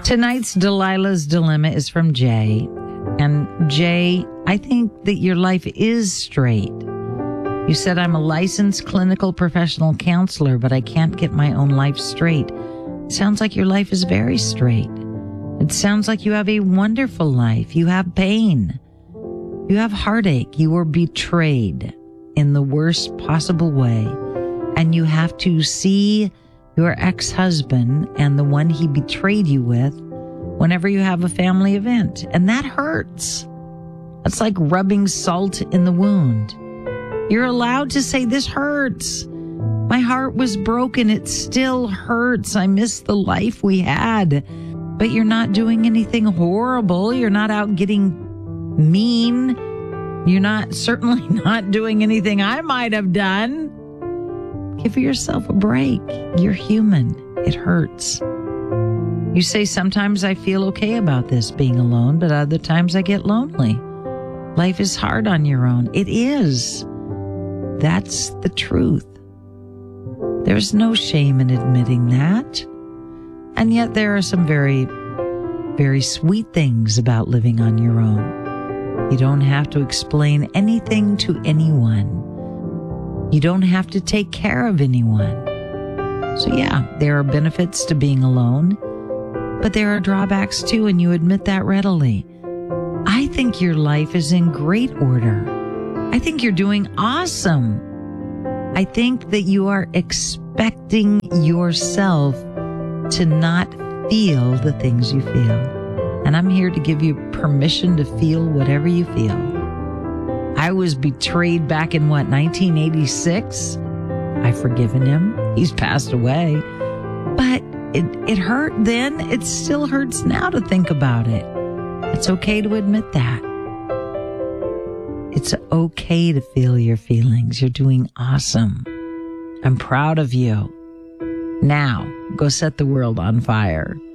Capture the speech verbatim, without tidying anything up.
Tonight's Delilah's Dilemma is from Jay. And Jay, I think that your life is straight. You said, I'm a licensed clinical professional counselor, but I can't get my own life straight. It sounds like your life is very straight. It sounds like you have a wonderful life. You have pain. You have heartache. You were betrayed in the worst possible way. And you have to see your ex-husband and the one he betrayed you with whenever you have a family event. And that hurts. That's like rubbing salt in the wound. You're allowed to say, this hurts. My heart was broken. It still hurts. I miss the life we had. But you're not doing anything horrible. You're not out getting mean. You're not, certainly not doing anything I might have done. Give yourself a break. You're human. It hurts. You say, sometimes I feel okay about this being alone, but other times I get lonely. Life is hard on your own. It is. That's the truth. There's no shame in admitting that. And yet there are some very, very sweet things about living on your own. You don't have to explain anything to anyone. You don't have to take care of anyone. So yeah, there are benefits to being alone, but there are drawbacks too, and you admit that readily. I think your life is in great order. I think you're doing awesome. I think that you are expecting yourself to not feel the things you feel. And I'm here to give you permission to feel whatever you feel. I was betrayed back in, what, nineteen eighty-six? I've forgiven him. He's passed away. But it, it hurt then. It still hurts now to think about it. It's okay to admit that. It's okay to feel your feelings. You're doing awesome. I'm proud of you. Now, go set the world on fire.